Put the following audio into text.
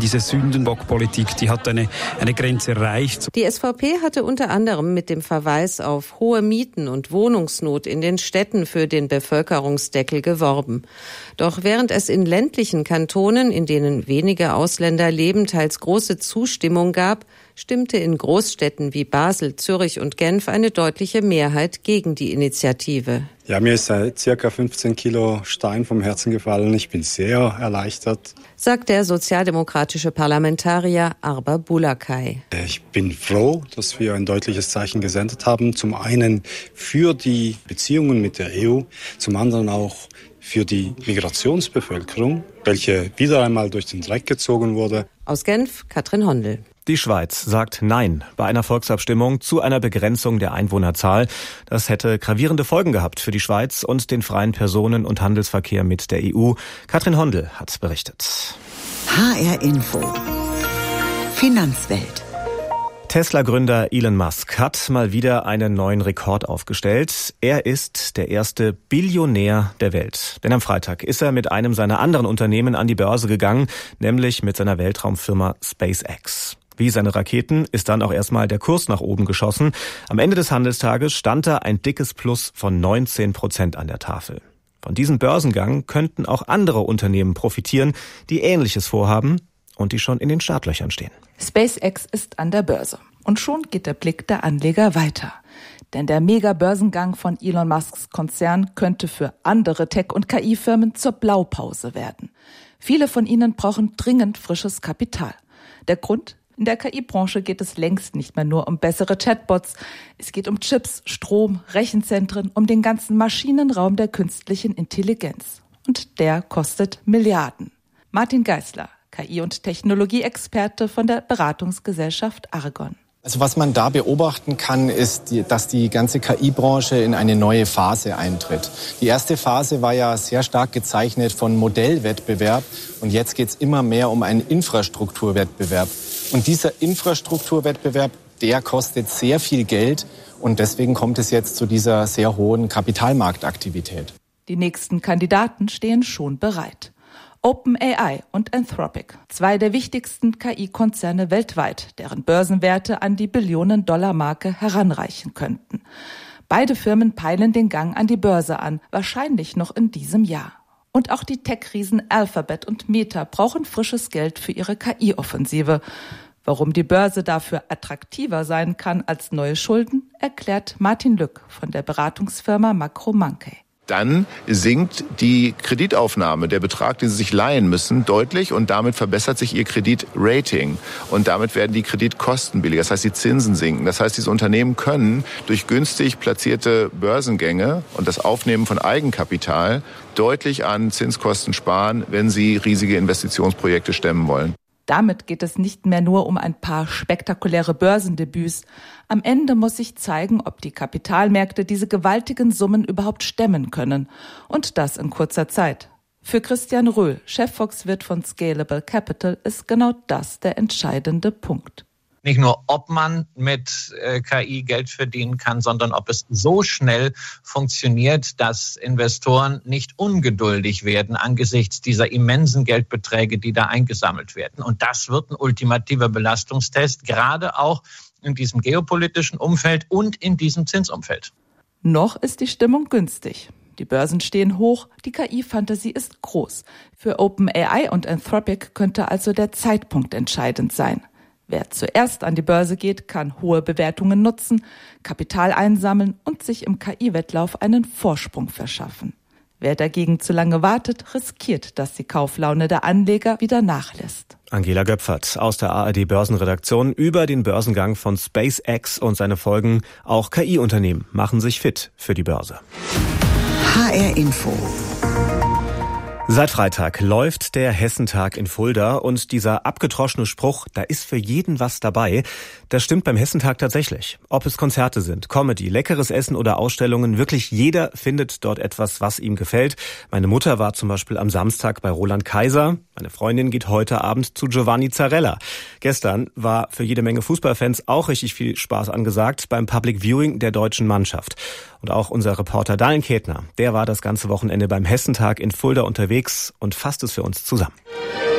diese Sündenbockpolitik, die hat eine Grenze erreicht. Die SVP hatte unter anderem mit dem Verweis auf hohe Mieten und Wohnungsnot in den Städten für den Bevölkerungsdeckel geworben. Doch während es in ländlichen Kantonen, in denen wenige Ausländer leben, teils große Zustimmung gab, stimmte in Großstädten wie Basel, Zürich und Genf eine deutliche Mehrheit gegen die Initiative. Ja, mir ist circa 15 Kilo Stein vom Herzen gefallen. Ich bin sehr erleichtert, sagt der sozialdemokratische Parlamentarier Arba Bulakai. Ich bin froh, dass wir ein deutliches Zeichen gesendet haben. Zum einen für die Beziehungen mit der EU, zum anderen auch für die Migrationsbevölkerung, welche wieder einmal durch den Dreck gezogen wurde. Aus Genf, Katrin Hondel. Die Schweiz sagt Nein bei einer Volksabstimmung zu einer Begrenzung der Einwohnerzahl. Das hätte gravierende Folgen gehabt für die Schweiz und den freien Personen- und Handelsverkehr mit der EU. Katrin Hondel hat berichtet. HR Info. Finanzwelt. Tesla-Gründer Elon Musk hat mal wieder einen neuen Rekord aufgestellt. Er ist der erste Billionär der Welt. Denn am Freitag ist er mit einem seiner anderen Unternehmen an die Börse gegangen, nämlich mit seiner Weltraumfirma SpaceX. Wie seine Raketen ist dann auch erstmal der Kurs nach oben geschossen. Am Ende des Handelstages stand da ein dickes Plus von 19% an der Tafel. Von diesem Börsengang könnten auch andere Unternehmen profitieren, die Ähnliches vorhaben und die schon in den Startlöchern stehen. SpaceX ist an der Börse. Und schon geht der Blick der Anleger weiter. Denn der Mega-Börsengang von Elon Musks Konzern könnte für andere Tech- und KI-Firmen zur Blaupause werden. Viele von ihnen brauchen dringend frisches Kapital. Der Grund? In der KI-Branche geht es längst nicht mehr nur um bessere Chatbots. Es geht um Chips, Strom, Rechenzentren, um den ganzen Maschinenraum der künstlichen Intelligenz. Und der kostet Milliarden. Martin Geisler, KI- und Technologieexperte von der Beratungsgesellschaft Argon. Also was man da beobachten kann, ist, dass die ganze KI-Branche in eine neue Phase eintritt. Die erste Phase war ja sehr stark gezeichnet von Modellwettbewerb und jetzt geht es immer mehr um einen Infrastrukturwettbewerb. Und dieser Infrastrukturwettbewerb, der kostet sehr viel Geld und deswegen kommt es jetzt zu dieser sehr hohen Kapitalmarktaktivität. Die nächsten Kandidaten stehen schon bereit. OpenAI und Anthropic, zwei der wichtigsten KI-Konzerne weltweit, deren Börsenwerte an die Billionen-Dollar-Marke heranreichen könnten. Beide Firmen peilen den Gang an die Börse an, wahrscheinlich noch in diesem Jahr. Und auch die Tech-Riesen Alphabet und Meta brauchen frisches Geld für ihre KI-Offensive. Warum die Börse dafür attraktiver sein kann als neue Schulden, erklärt Martin Lück von der Beratungsfirma Macro Monkey. Dann sinkt die Kreditaufnahme, der Betrag, den Sie sich leihen müssen, deutlich und damit verbessert sich Ihr Kreditrating und damit werden die Kreditkosten billiger, das heißt die Zinsen sinken. Das heißt, diese Unternehmen können durch günstig platzierte Börsengänge und das Aufnehmen von Eigenkapital deutlich an Zinskosten sparen, wenn sie riesige Investitionsprojekte stemmen wollen. Damit geht es nicht mehr nur um ein paar spektakuläre Börsendebüts. Am Ende muss sich zeigen, ob die Kapitalmärkte diese gewaltigen Summen überhaupt stemmen können. Und das in kurzer Zeit. Für Christian Röhl, Chefvolkswirt von Scalable Capital, ist genau das der entscheidende Punkt. Nicht nur, ob man mit KI Geld verdienen kann, sondern ob es so schnell funktioniert, dass Investoren nicht ungeduldig werden angesichts dieser immensen Geldbeträge, die da eingesammelt werden. Und das wird ein ultimativer Belastungstest, gerade auch in diesem geopolitischen Umfeld und in diesem Zinsumfeld. Noch ist die Stimmung günstig. Die Börsen stehen hoch, die KI-Fantasie ist groß. Für OpenAI und Anthropic könnte also der Zeitpunkt entscheidend sein. Wer zuerst an die Börse geht, kann hohe Bewertungen nutzen, Kapital einsammeln und sich im KI-Wettlauf einen Vorsprung verschaffen. Wer dagegen zu lange wartet, riskiert, dass die Kauflaune der Anleger wieder nachlässt. Angela Göpfert aus der ARD-Börsenredaktion über den Börsengang von SpaceX und seine Folgen. Auch KI-Unternehmen machen sich fit für die Börse. HR Info. Seit Freitag läuft der Hessentag in Fulda und dieser abgedroschene Spruch, da ist für jeden was dabei, das stimmt beim Hessentag tatsächlich. Ob es Konzerte sind, Comedy, leckeres Essen oder Ausstellungen, wirklich jeder findet dort etwas, was ihm gefällt. Meine Mutter war zum Beispiel am Samstag bei Roland Kaiser, meine Freundin geht heute Abend zu Giovanni Zarella. Gestern war für jede Menge Fußballfans auch richtig viel Spaß angesagt beim Public Viewing der deutschen Mannschaft. Und auch unser Reporter Daniel Ketner, der war das ganze Wochenende beim Hessentag in Fulda unterwegs und fasst es für uns zusammen.